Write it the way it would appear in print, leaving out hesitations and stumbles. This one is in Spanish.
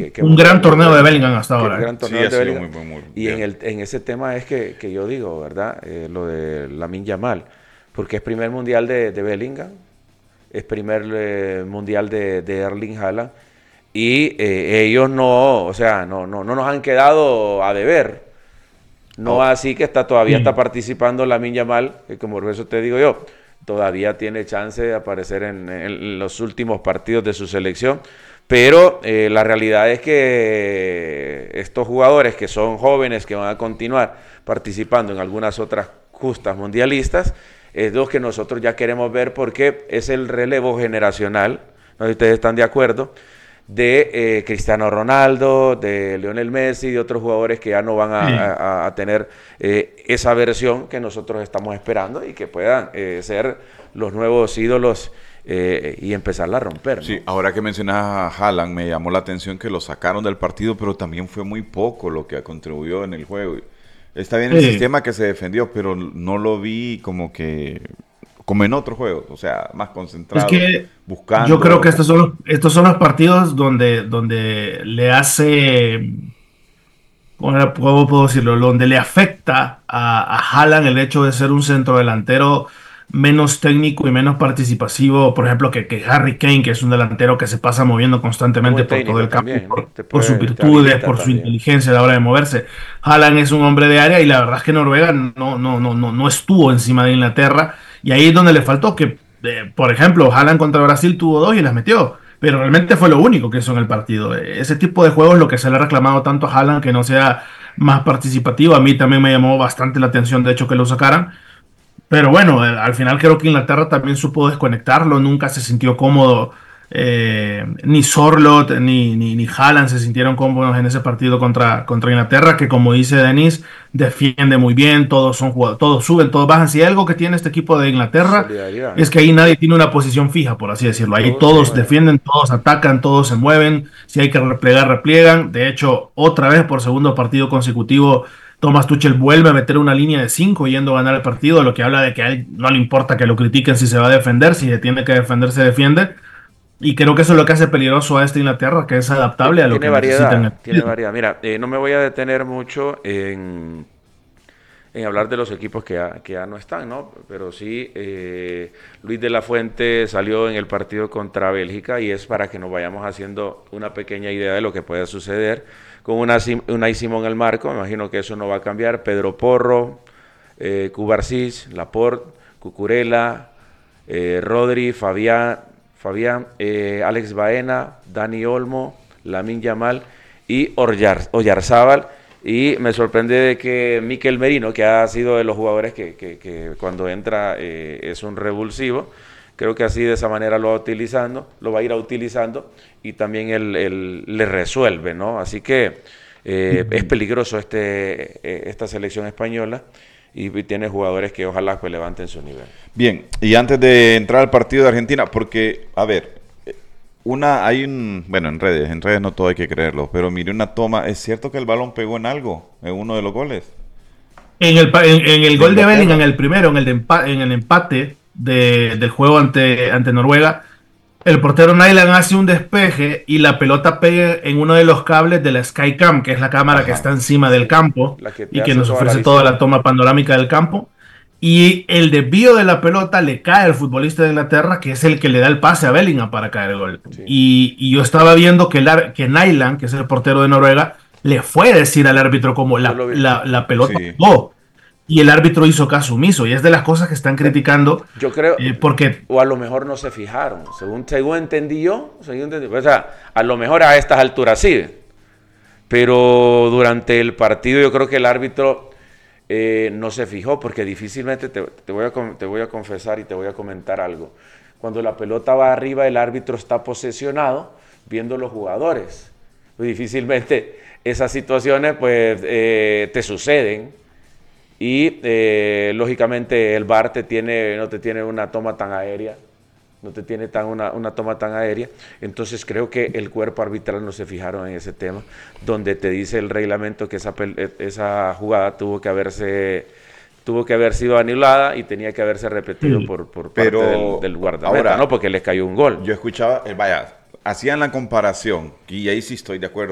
un gran torneo de Bellingham hasta Que ahora. gran Sí, torneo ha de sido Bellingham. muy Y bien. en ese tema es que yo digo, ¿verdad? Lo de Lamine Yamal, porque es primer mundial de Bellingham, es primer mundial de Erling Haaland, y ellos no, o sea, no nos han quedado a deber. No Oh, así que todavía está Sí. participando Lamine Yamal, que como por eso te digo yo, todavía tiene chance de aparecer en los últimos partidos de su selección. Pero la realidad es que estos jugadores que son jóvenes, que van a continuar participando en algunas otras justas mundialistas, es lo que nosotros ya queremos ver porque es el relevo generacional, no sé si ustedes están de acuerdo, de Cristiano Ronaldo, de Lionel Messi, de otros jugadores que ya no van Sí. a tener esa versión que nosotros estamos esperando y que puedan ser los nuevos ídolos y empezarla a romper, sí, ¿no? ahora que mencionas a Haaland, me llamó la atención que lo sacaron del partido, pero también fue muy poco lo que contribuyó en el juego. Está bien el Sí. sistema que se defendió, pero no lo vi como en otros juegos, o sea, más Es concentrado, que yo creo que buscando. estos son los partidos donde le hace, ¿cómo puedo decirlo? Donde le afecta a Haaland el hecho de ser un centrodelantero menos técnico y menos participativo, por ejemplo, que Harry Kane, que es un delantero que se pasa moviendo Es constantemente buen por todo técnico el campo, también, ¿no? por sus Te virtudes, habilita por su también. inteligencia a la hora de moverse. Haaland es un hombre de área y la verdad es que Noruega no estuvo encima de Inglaterra y ahí es donde le faltó que, por ejemplo, Haaland contra Brasil tuvo dos y las metió. Pero realmente fue lo único que hizo en el partido. Ese tipo de juegos, lo que se le ha reclamado tanto a Haaland, que no sea más participativo. A mí también me llamó bastante la atención, de hecho, que lo sacaran. Pero bueno, al final creo que Inglaterra también supo desconectarlo, nunca se sintió cómodo, ni Sorloth ni Haaland se sintieron cómodos en ese partido contra Inglaterra, que como dice Denis, defiende muy bien, todos son jugadores, todos suben, todos bajan. Si hay algo que tiene este equipo de Inglaterra, Solidaridad. es que ahí nadie tiene una posición fija, por así decirlo. Ahí Todos se todos mueven. defienden, todos atacan, todos se mueven, si hay que replegar, repliegan. De hecho, otra vez por segundo partido consecutivo Thomas Tuchel vuelve a meter una línea de 5 yendo a ganar el partido, lo que habla de que a él no le importa que lo critiquen si se va a defender, si se tiene que defender, se defiende. Y creo que eso es lo que hace peligroso a esta Inglaterra, que es adaptable a lo Tiene que necesita en el variedad, tiene partido. variedad. Mira, no me voy a detener mucho en hablar de los equipos que ya no están, ¿no? Pero sí, Luis de la Fuente salió en el partido contra Bélgica y es para que nos vayamos haciendo una pequeña idea de lo que puede suceder con Unai Simón en el marco. Me imagino que eso no va a cambiar. Pedro Porro, Cubarsí, Laporte, Cucurella, Rodri, Fabián, Alex Baena, Dani Olmo, Lamine Yamal y Oyarzábal. Y me sorprende de que Mikel Merino, que ha sido de los jugadores que cuando entra es un revulsivo, creo que así de esa manera lo va a ir utilizando y también él le resuelve, ¿no? Así que es peligroso esta selección española y tiene jugadores que ojalá pues levanten su nivel. Bien, y antes de entrar al partido de Argentina, porque, a ver, bueno, en redes no todo hay que creerlo, pero miré una toma, ¿es cierto que el balón pegó en algo, en uno de los goles En el de gol de Bellingham, Inglaterra? el primero, en el empate del juego ante Noruega, el portero Nyland hace un despeje y la pelota pega en uno de los cables de la Skycam, que es la cámara que está Ajá. encima del Sí, campo la que te y que hace nos toda la ofrece toda visión. la toma panorámica del campo. Y el desvío de la pelota le cae al futbolista de Inglaterra, que es el que le da el pase a Bellingham para caer el gol. Sí. Y yo estaba viendo que Nyland, que es el portero de Noruega, le fue a decir al árbitro como Yo lo vi. la pelota Sí. pegó. Y el árbitro hizo caso omiso. Y es de las cosas que están Bueno, criticando, yo creo, porque o a lo mejor no se fijaron, según entendí yo, o sea, a lo mejor a estas alturas sí, pero durante el partido yo creo que el árbitro no se fijó, porque difícilmente, te voy a confesar y te voy a comentar algo, cuando la pelota va arriba el árbitro está posesionado viendo los jugadores, pues difícilmente esas situaciones pues te suceden. Y lógicamente el VAR no te tiene una toma tan aérea, no te tiene una toma tan aérea, entonces creo que el cuerpo arbitral no se fijaron en ese tema, donde te dice el reglamento que esa jugada tuvo que haber sido anulada y tenía que haberse repetido sí, por parte Pero del guardameta, ahora, ¿no? Porque les cayó un gol. yo escuchaba, vaya, hacían la comparación, y ahí sí estoy de acuerdo.